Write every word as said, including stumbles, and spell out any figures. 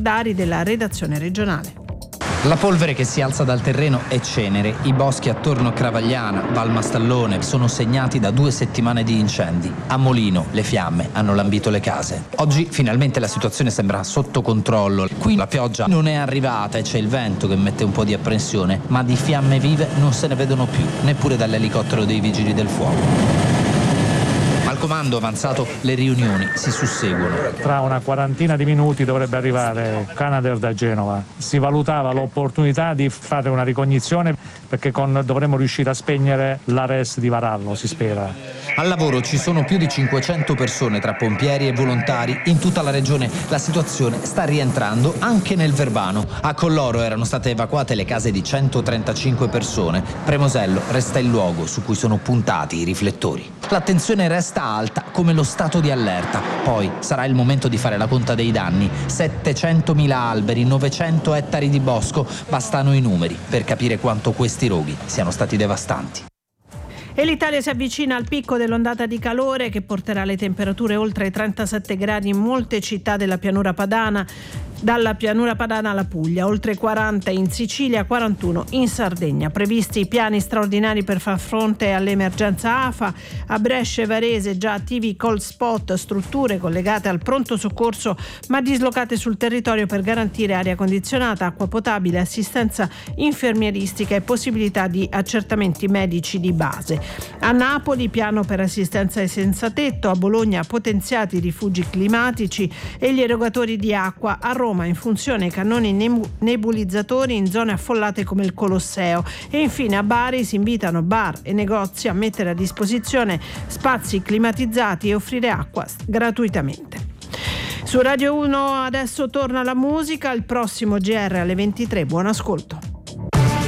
Cordari della redazione regionale. La polvere che si alza dal terreno è cenere. I boschi attorno a Cravagliana, Valmastallone sono segnati da due settimane di incendi. A Molino le fiamme hanno lambito le case. Oggi finalmente la situazione sembra sotto controllo. Qui la pioggia non è arrivata e c'è il vento che mette un po' di apprensione, ma di fiamme vive non se ne vedono più, neppure dall'elicottero dei vigili del fuoco. Al comando avanzato le riunioni si susseguono. Tra una quarantina di minuti dovrebbe arrivare Canadair da Genova. Si valutava l'opportunità di fare una ricognizione perché con, dovremmo riuscire a spegnere l'A R E S di Varallo, si spera. Al lavoro ci sono più di cinquecento persone tra pompieri e volontari. In tutta la regione la situazione sta rientrando anche nel Verbano. A Colloro erano state evacuate le case di centotrentacinque persone. Premosello resta il luogo su cui sono puntati i riflettori. L'attenzione resta alta come lo stato di allerta. Poi sarà il momento di fare la conta dei danni. settecentomila alberi, novecento ettari di bosco. Bastano i numeri per capire quanto questi roghi siano stati devastanti. E l'Italia si avvicina al picco dell'ondata di calore che porterà le temperature oltre i trentasette gradi in molte città della pianura padana, dalla pianura padana alla Puglia, oltre quaranta in Sicilia, quarantuno in Sardegna. Previsti i piani straordinari per far fronte all'emergenza A F A. A Brescia e Varese già attivi cold spot, strutture collegate al pronto soccorso ma dislocate sul territorio per garantire aria condizionata, acqua potabile, assistenza infermieristica e possibilità di accertamenti medici di base. A Napoli piano per assistenza ai senza tetto, a Bologna potenziati i rifugi climatici e gli erogatori di acqua, a Roma in funzione i cannoni nebulizzatori in zone affollate come il Colosseo e infine a Bari si invitano bar e negozi a mettere a disposizione spazi climatizzati e offrire acqua gratuitamente. Su Radio uno adesso torna la musica, il prossimo G R alle ventitré. Buon ascolto.